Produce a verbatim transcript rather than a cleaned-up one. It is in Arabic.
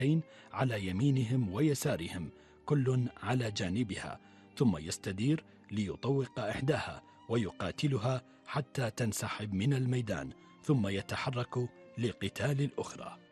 على يمينهم ويسارهم كل على جانبها، ثم يستدير ليطوق إحداها ويقاتلها حتى تنسحب من الميدان، ثم يتحرك لقتال الأخرى.